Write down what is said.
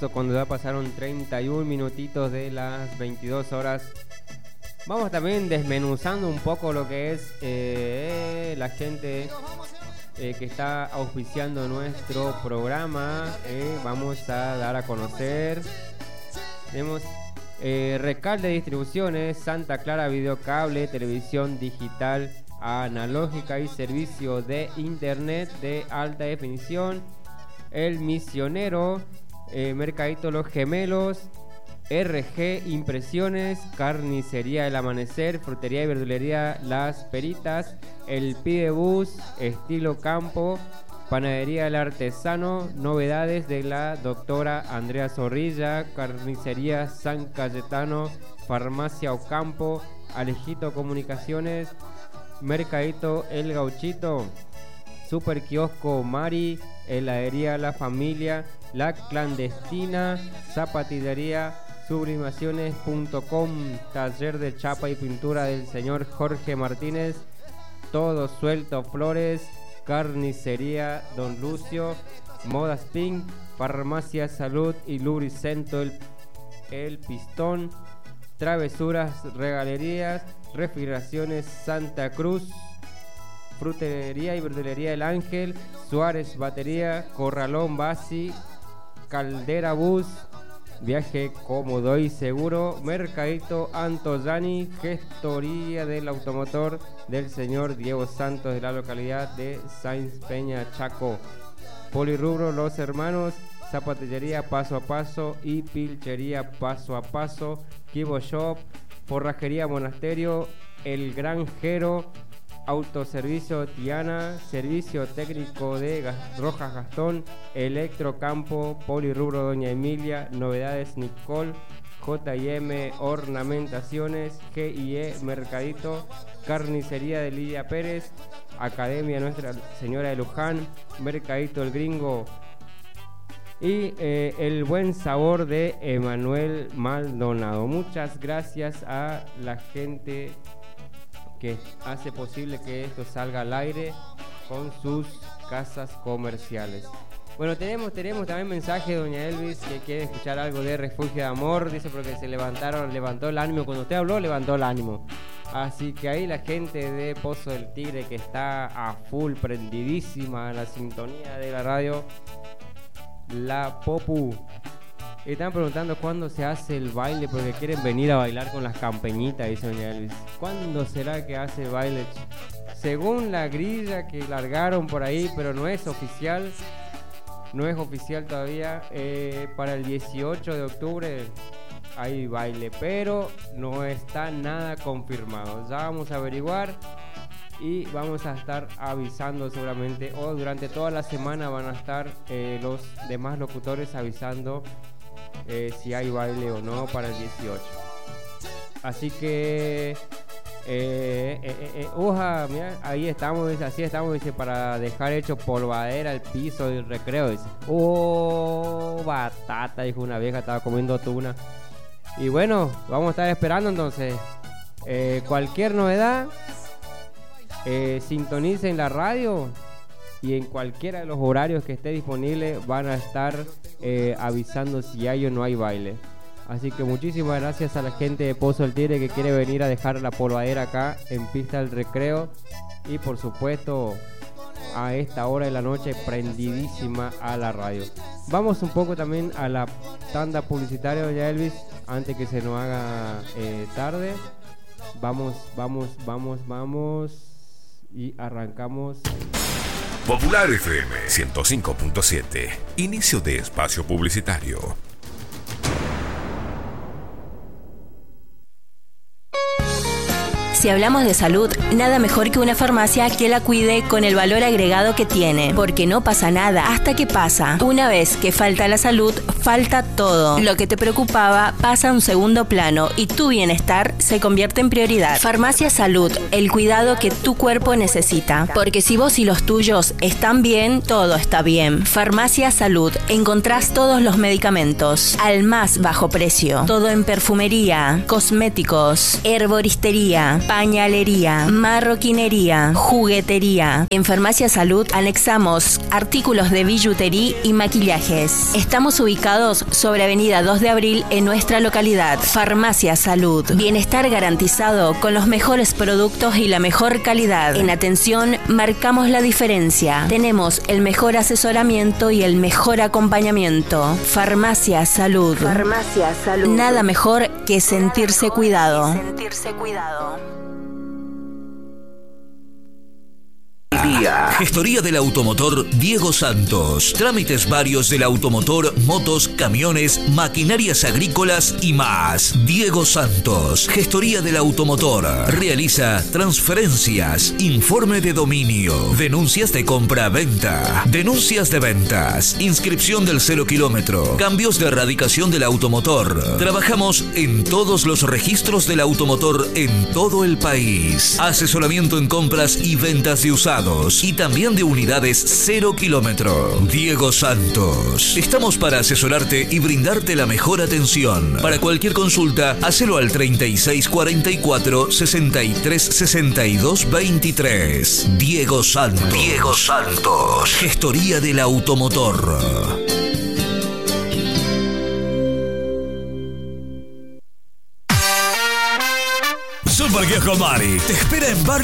justo cuando ya pasaron 31 minutitos de las 22 horas. Vamos también desmenuzando un poco lo que es la gente que está auspiciando nuestro programa. Vamos a dar a conocer. Tenemos Recalde Distribuciones, Santa Clara Videocable, televisión digital analógica y servicio de internet de alta definición. El Misionero, Mercadito Los Gemelos, RG Impresiones, Carnicería El Amanecer, Frutería y Verdulería Las Peritas, El Pidebus, Estilo Campo, Panadería El Artesano, novedades de la doctora Andrea Zorrilla, Carnicería San Cayetano, Farmacia Ocampo, Alejito Comunicaciones, Mercadito El Gauchito, Super Kiosco Mari, Heladería La Familia, La Clandestina, Zapatillería Sublimaciones.com, Taller de Chapa y Pintura del señor Jorge Martínez, Todo Suelto Flores, Carnicería Don Lucio, Modas Pink, Farmacia Salud y Lubricento el Pistón, Travesuras Regalerías, Refrigeraciones Santa Cruz, Frutería y Verdulería El Ángel, Suárez Batería, Corralón Basi, Caldera Bus, Viaje cómodo y seguro, Mercadito Antoyani, Gestoría del Automotor del señor Diego Santos de la localidad de Sáenz Peña, Chaco, Polirrubro Los Hermanos, Zapatillería Paso a Paso y Pilchería Paso a Paso, Kibo Shop, Forrajería Monasterio, El Granjero, Autoservicio Tiana, Servicio Técnico de Rojas Gastón, Electrocampo, Polirrubro Doña Emilia, Novedades Nicole, J&M Ornamentaciones, GIE Mercadito, Carnicería de Lidia Pérez, Academia Nuestra Señora de Luján, Mercadito El Gringo y El Buen Sabor de Emanuel Maldonado. Muchas gracias a la gente que hace posible que esto salga al aire con sus casas comerciales. Bueno, tenemos también mensaje de doña Elvis que quiere escuchar algo de Refugio de Amor, dice, porque se levantó el ánimo, cuando usted habló levantó el ánimo. Así que ahí la gente de Pozo del Tigre, que está a full, prendidísima a la sintonía de la radio La Popu. Están preguntando cuándo se hace el baile, porque quieren venir a bailar con las campeñitas, dice doña Elvis. ¿Cuándo será que hace el baile? Según la grilla que largaron por ahí, pero no es oficial todavía, para el 18 de octubre hay baile, pero no está nada confirmado. Ya vamos a averiguar y vamos a estar avisando seguramente, o durante toda la semana van a estar los demás locutores avisando si hay baile o no para el 18. Así que mira, ahí estamos, dice, así estamos, dice, para dejar hecho polvadera el piso del recreo, dice. Batata, dijo una vieja, estaba comiendo tuna. Y bueno, vamos a estar esperando entonces. Cualquier novedad, sintonicen la radio y en cualquiera de los horarios que esté disponible van a estar avisando si hay o no hay baile. Así que muchísimas gracias a la gente de Pozo del Tigre que quiere venir a dejar la polvadera acá en Pista del Recreo. Y por supuesto a esta hora de la noche prendidísima a la radio. Vamos un poco también a la tanda publicitaria, doña Elvis, antes que se nos haga tarde. Vamos y arrancamos. Popular FM 105.7. Inicio de espacio publicitario. Si hablamos de salud, nada mejor que una farmacia que la cuide con el valor agregado que tiene. Porque no pasa nada hasta que pasa. Una vez que falta la salud, falta todo. Lo que te preocupaba pasa a un segundo plano y tu bienestar se convierte en prioridad. Farmacia Salud, el cuidado que tu cuerpo necesita. Porque si vos y los tuyos están bien, todo está bien. Farmacia Salud, encontrás todos los medicamentos al más bajo precio. Todo en perfumería, cosméticos, herboristería, pañalería, marroquinería, juguetería. En Farmacia Salud anexamos artículos de billutería y maquillajes. Estamos ubicados sobre Avenida 2 de Abril en nuestra localidad. Farmacia Salud. Bienestar garantizado con los mejores productos y la mejor calidad. En atención marcamos la diferencia. Tenemos el mejor asesoramiento y el mejor acompañamiento. Farmacia Salud. Farmacia Salud. Nada mejor que sentirse cuidado. Gestoría del automotor Diego Santos. Trámites varios del automotor, motos, camiones, maquinarias agrícolas y más. Diego Santos. Gestoría del automotor. Realiza transferencias, informe de dominio, denuncias de compra-venta, denuncias de ventas, inscripción del 0 kilómetro, cambios de erradicación del automotor. Trabajamos en todos los registros del automotor en todo el país. Asesoramiento en compras y ventas de usados y también de unidades 0 kilómetro. Diego Santos. Estamos para asesorarte y brindarte la mejor atención. Para cualquier consulta, hacelo al 3644 63 62 23. Diego Santos. Diego Santos. Gestoría del automotor. Super Viejo Mari te espera en Barrio